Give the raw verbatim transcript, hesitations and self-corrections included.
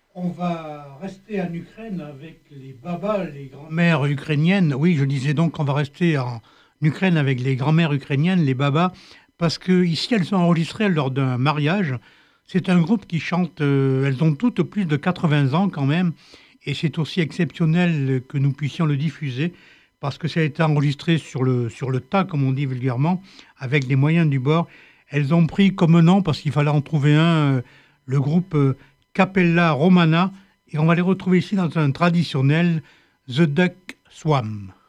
On va rester en Ukraine avec les babas, les grands-mères ukrainiennes. Oui, je disais donc qu'on va rester en Ukraine avec les grands-mères ukrainiennes, les babas, parce que ici elles sont enregistrées lors d'un mariage. C'est un groupe qui chante, euh, elles ont toutes plus de quatre-vingts ans quand même, et c'est aussi exceptionnel que nous puissions le diffuser, parce que ça a été enregistré sur le, sur le tas, comme on dit vulgairement, avec les moyens du bord. Elles ont pris comme nom, parce qu'il fallait en trouver un, euh, le groupe euh, Capella Romana, et on va les retrouver ici dans un traditionnel The Duck Swam.